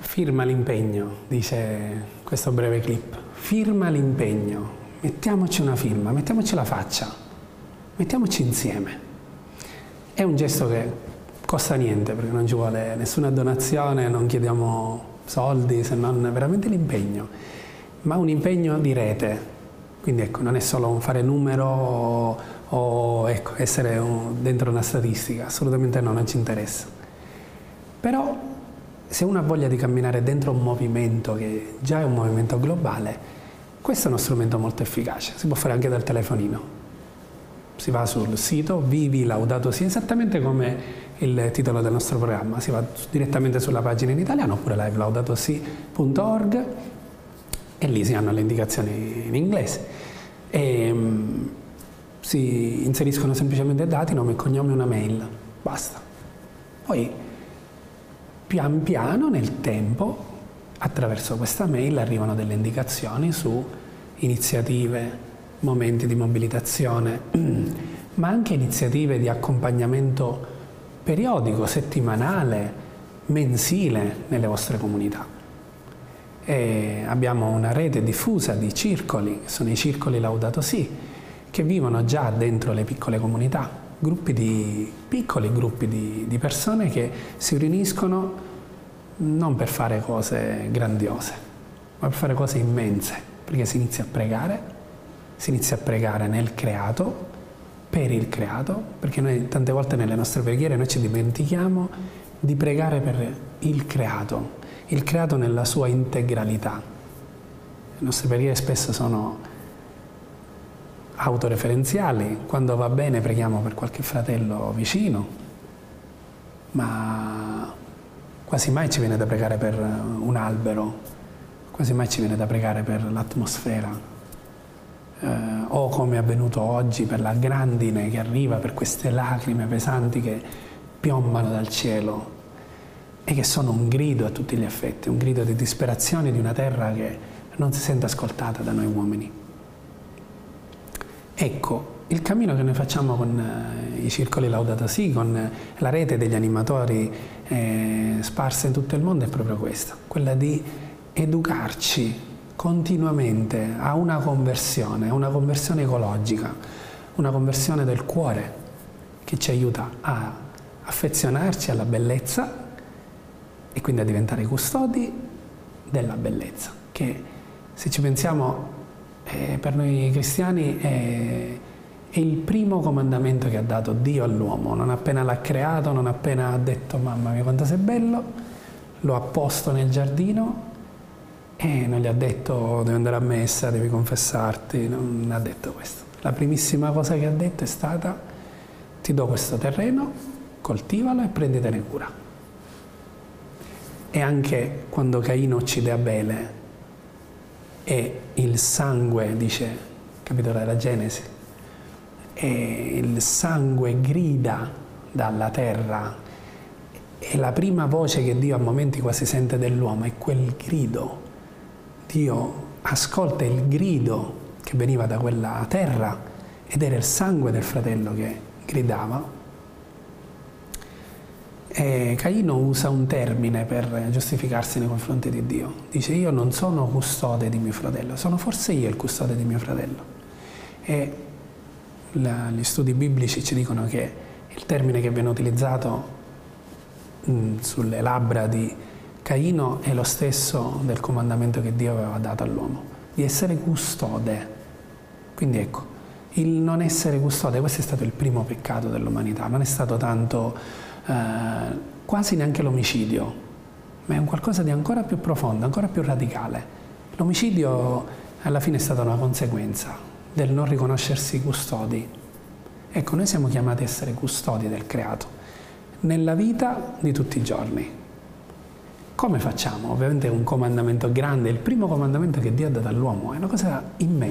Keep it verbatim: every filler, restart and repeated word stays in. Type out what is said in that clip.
Firma l'impegno, dice questo breve clip. Firma l'impegno, mettiamoci una firma, mettiamoci la faccia, mettiamoci insieme. È un gesto che costa niente, perché non ci vuole nessuna donazione, non chiediamo soldi, se non veramente l'impegno, ma un impegno di rete. Quindi ecco, non è solo un fare numero o, o ecco, essere un, dentro una statistica, assolutamente no, non ci interessa. Però se uno ha voglia di camminare dentro un movimento che già è un movimento globale, questo è uno strumento molto efficace, si può fare anche dal telefonino. Si va sul sito Vivi Laudato Si, esattamente come il titolo del nostro programma, si va direttamente sulla pagina in italiano oppure live laudato si punto org e lì si hanno le indicazioni in inglese e um, si inseriscono semplicemente dati, nome, cognome e una mail, basta. Poi pian piano nel tempo attraverso questa mail arrivano delle indicazioni su iniziative, momenti di mobilitazione, ma anche iniziative di accompagnamento periodico, settimanale, mensile nelle vostre comunità. E abbiamo una rete diffusa di circoli, che sono i circoli Laudato Si, che vivono già dentro le piccole comunità, gruppi di, piccoli gruppi di, di persone che si riuniscono non per fare cose grandiose, ma per fare cose immense, perché si inizia a pregare, si inizia a pregare nel creato, per il creato, perché noi tante volte nelle nostre preghiere noi ci dimentichiamo di pregare per il creato, il creato nella sua integralità. Le nostre preghiere spesso sono autoreferenziali, quando va bene preghiamo per qualche fratello vicino, ma quasi mai ci viene da pregare per un albero, quasi mai ci viene da pregare per l'atmosfera, eh, o come è avvenuto oggi per la grandine che arriva, per queste lacrime pesanti che piombano dal cielo e che sono un grido a tutti gli effetti, un grido di disperazione di una terra che non si sente ascoltata da noi uomini. Ecco, il cammino che noi facciamo con eh, i circoli Laudato Si, con eh, la rete degli animatori eh, sparsa in tutto il mondo è proprio questa, quella di educarci continuamente a una conversione, a una conversione ecologica, una conversione del cuore che ci aiuta a affezionarci alla bellezza e quindi a diventare i custodi della bellezza, che se ci pensiamo eh, per noi cristiani è, è il primo comandamento che ha dato Dio all'uomo, non appena l'ha creato, non appena ha detto mamma mia quanto sei bello, lo ha posto nel giardino e non gli ha detto devi andare a messa, devi confessarti, non ha detto questo. La primissima cosa che ha detto è stata ti do questo terreno, coltivalo e prenditene cura. E anche quando Caino uccide Abele e il sangue, dice capitolo della Genesi, e il sangue grida dalla terra e la prima voce che Dio a momenti quasi sente dell'uomo è quel grido. Dio ascolta il grido che veniva da quella terra ed era il sangue del fratello che gridava. E Caino usa un termine per giustificarsi nei confronti di Dio. Dice io non sono custode di mio fratello, sono forse io il custode di mio fratello. E la, gli studi biblici ci dicono che il termine che viene utilizzato mh, sulle labbra di Caino è lo stesso del comandamento che Dio aveva dato all'uomo, di essere custode. Quindi ecco, il non essere custode, questo è stato il primo peccato dell'umanità, non è stato tanto eh, quasi neanche l'omicidio, ma è un qualcosa di ancora più profondo, ancora più radicale. L'omicidio alla fine è stata una conseguenza del non riconoscersi custodi. Ecco, noi siamo chiamati a essere custodi del creato, nella vita di tutti i giorni. Come facciamo? Ovviamente è un comandamento grande, il primo comandamento che Dio ha dato all'uomo, è una cosa immensa.